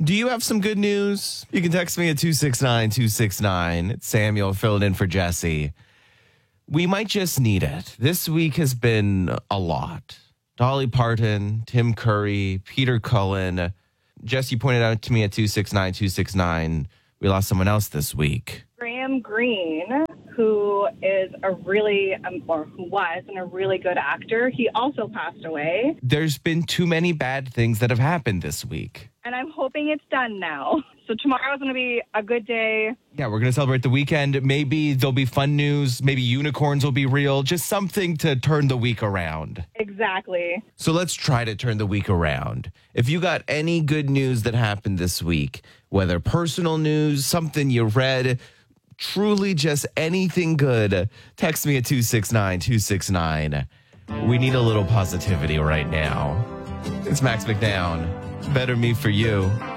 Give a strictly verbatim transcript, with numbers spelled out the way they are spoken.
Do you have some good news? You can text me at two six nine two six nine. It's Samuel filling in for Jesse. We might just need it. This week has been a lot. Dolly Parton, Tim Curry, Peter Cullen. Jess, you pointed out to me at two six nine two six nine. We lost someone else this week. Graham Greene, who is a really, um, or who was, and a really good actor. He also passed away. There's been too many bad things that have happened this week. And I'm hoping it's done now. So tomorrow's going to be a good day. Yeah, we're going to celebrate the weekend. Maybe there'll be fun news. Maybe unicorns will be real. Just something to turn the week around. Exactly. So let's try to turn the week around. If you got any good news that happened this week, whether personal news, something you read, truly just anything good, text me at two six nine two six nine. We need a little positivity right now. It's Max McDowell. Better Me For You.